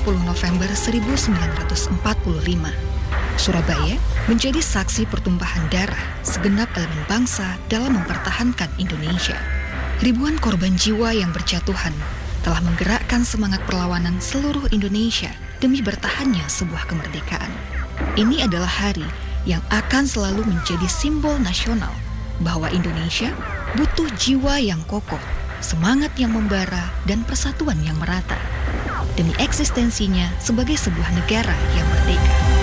10 November 1945, Surabaya menjadi saksi pertumpahan darah segenap elemen bangsa dalam mempertahankan Indonesia. Ribuan korban jiwa yang berjatuhan telah menggerakkan semangat perlawanan seluruh Indonesia demi bertahannya sebuah kemerdekaan. Ini adalah hari yang akan selalu menjadi simbol nasional bahwa Indonesia butuh jiwa yang kokoh, semangat yang membara, dan persatuan yang merata demi eksistensinya sebagai sebuah negara yang merdeka.